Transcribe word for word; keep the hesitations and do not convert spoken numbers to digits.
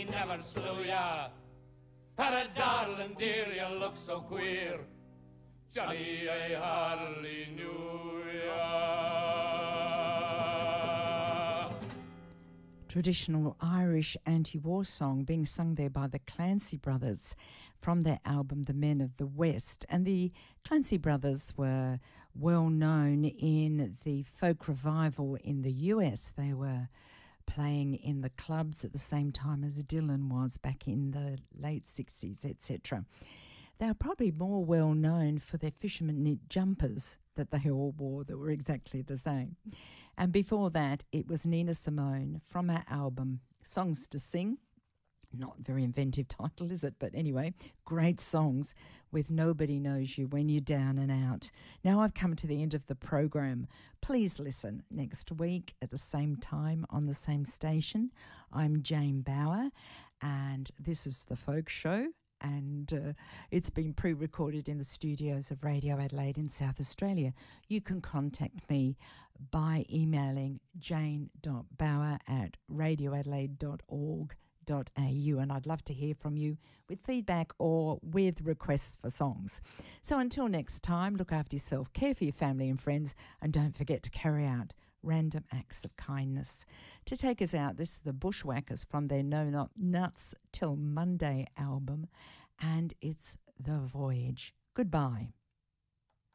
they never slew ya. And a darling dear, you look so queer. Johnny, I hardly knew ya. Traditional Irish anti-war song being sung there by the Clancy Brothers from their album The Men of the West. And the Clancy Brothers were well known in the folk revival in the U S. They were playing in the clubs at the same time as Dylan was back in the late sixties, et cetera. They are probably more well known for their fisherman knit jumpers that they all wore that were exactly the same. And before that, it was Nina Simone from her album Songs to Sing. Not a very inventive title, is it? But anyway, great songs with Nobody Knows You When You're Down and Out. Now I've come to the end of the program. Please listen next week at the same time on the same station. I'm Jane Bauer, and this is The Folk Show. And uh, it's been pre-recorded in the studios of Radio Adelaide in South Australia. You can contact me by emailing jane.bauer at radioadelaide dot org dot a u, and I'd love to hear from you with feedback or with requests for songs. So until next time, look after yourself, care for your family and friends, and don't forget to carry out random acts of kindness. To take us out, this is the Bushwhackers from their No Not Nuts Till Monday album, and it's The Voyage. Goodbye.